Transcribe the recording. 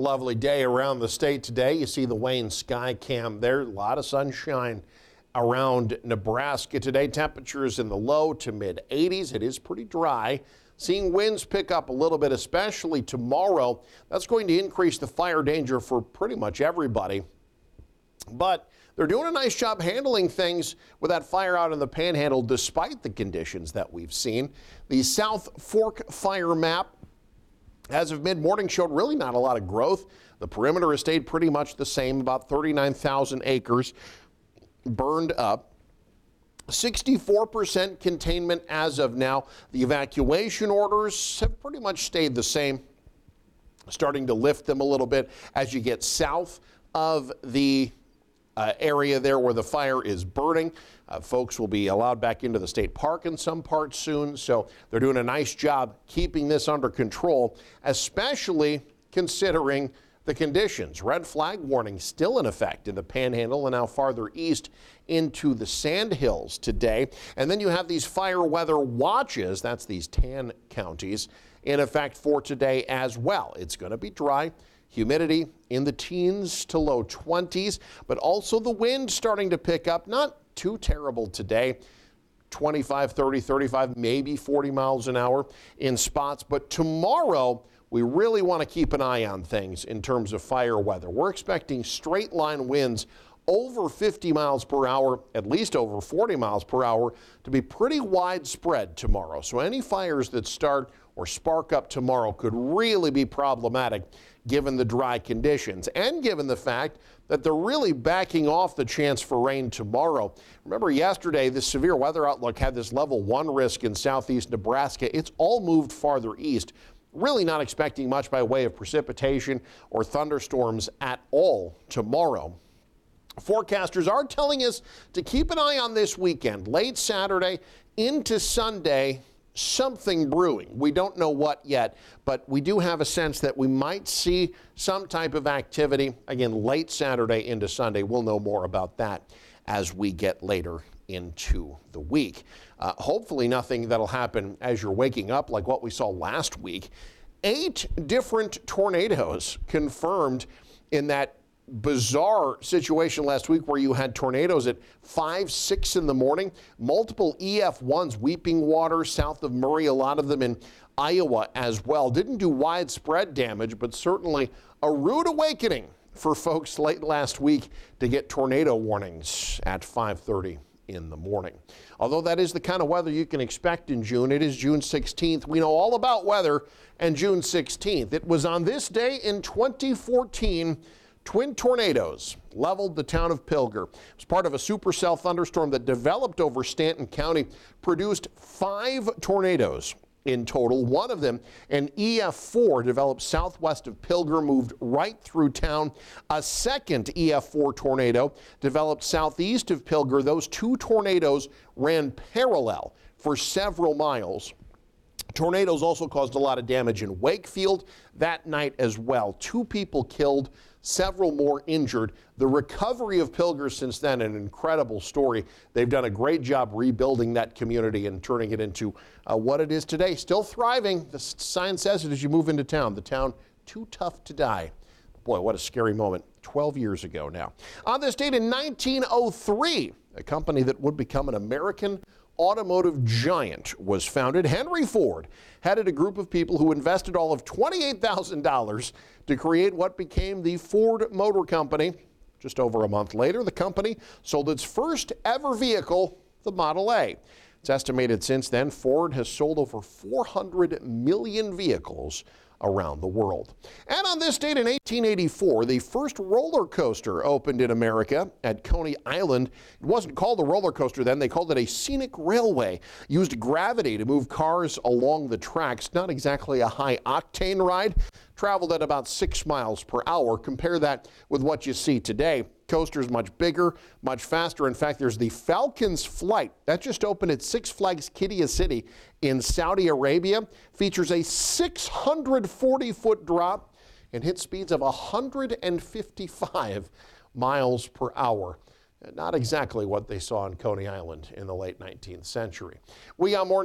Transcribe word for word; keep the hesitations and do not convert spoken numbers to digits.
lovely day around the state today. You see the Wayne sky cam there. A lot of sunshine around Nebraska today. Temperatures in the low to mid eighties. It is pretty dry. Seeing winds pick up a little bit, especially tomorrow. That's going to increase the fire danger for pretty much everybody. But they're doing a nice job handling things with that fire out in the Panhandle despite the conditions that we've seen. The South Fork fire map as of mid-morning showed really not a lot of growth. The perimeter has stayed pretty much the same, about thirty-nine thousand acres burned up. sixty-four percent containment as of now. The evacuation orders have pretty much stayed the same, starting to lift them a little bit as you get south of the Uh, area there where the fire is burning. Uh, folks will be allowed back into the state park in some parts soon, so they're doing a nice job keeping this under control, especially considering the conditions. Red flag warning still in effect in the Panhandle and now farther east into the Sandhills today. And then you have these fire weather watches, that's these tan counties, in effect for today as well. It's going to be dry. Humidity in the teens to low twenties, but also the wind starting to pick up. Not too terrible today. twenty-five, thirty, thirty-five, maybe forty miles an hour in spots. But tomorrow, we really want to keep an eye on things in terms of fire weather. We're expecting straight line winds over fifty miles per hour, at least over forty miles per hour, to be pretty widespread tomorrow. So any fires that start or spark up tomorrow could really be problematic given the dry conditions and given the fact that they're really backing off the chance for rain tomorrow. Remember yesterday, the severe weather outlook had this level one risk in southeast Nebraska. It's all moved farther east. Really not expecting much by way of precipitation or thunderstorms at all tomorrow. Forecasters are telling us to keep an eye on this weekend, late Saturday into Sunday. Something brewing. We don't know what yet, but we do have a sense that we might see some type of activity again late Saturday into Sunday. We'll know more about that as we get later into the week. Uh, hopefully nothing that'll happen as you're waking up like what we saw last week. Eight different tornadoes confirmed in that bizarre situation last week where you had tornadoes at five, six in the morning, multiple E F ones, Weeping Water, south of Murray, a lot of them in Iowa as well. Didn't do widespread damage, but certainly a rude awakening for folks late last week to get tornado warnings at five thirty in the morning. Although that is the kind of weather you can expect in June. It is June sixteenth. We know all about weather and June sixteenth. It was on this day in twenty fourteen twin tornadoes leveled the town of Pilger. It was part of a supercell thunderstorm that developed over Stanton County, produced five tornadoes in total. One of them, an E F four, developed southwest of Pilger, moved right through town. A second E F four tornado developed southeast of Pilger. Those two tornadoes ran parallel for several miles. Tornadoes also caused a lot of damage in Wakefield that night as well. Two people killed, several more injured. The recovery of Pilger since then, an incredible story. They've done a great job rebuilding that community and turning it into uh, what it is today. Still thriving. The sign says it as you move into town. The town too tough to die. Boy, what a scary moment. twelve years ago now. On this date in nineteen oh three, a company that would become an American automotive giant was founded. Henry Ford headed a group of people who invested all of twenty-eight thousand dollars to create what became the Ford Motor Company. Just over a month later, the company sold its first ever vehicle, the Model A. It's estimated since then Ford has sold over four hundred million vehicles around the world. And on this date in eighteen eighty-four, the first roller coaster opened in America at Coney Island. It wasn't called a roller coaster then, they called it a scenic railway. Used gravity to move cars along the tracks. Not exactly a high octane ride. Traveled at about six miles per hour. Compare that with what you see today. Coaster's much bigger, much faster. In fact, there's the Falcons Flight. That just opened at Six Flags Qiddiya City in Saudi Arabia. Features a six hundred forty foot drop and hit speeds of one hundred fifty-five miles per hour. Not exactly what they saw on Coney Island in the late nineteenth century. We got more